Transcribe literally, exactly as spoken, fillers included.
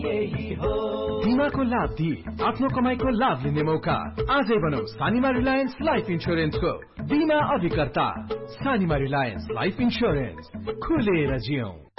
बीमाको लाभ दिई आफ्नो कमाईको लाभ लिने मौका आजै बनाऊ सानिमा रिलायन्स लाइफ इन्स्योरेन्सको बीमा अभिकर्ता। सानिमा रिलायन्स लाइफ इन्स्योरेन्स, खुलेर जियौं।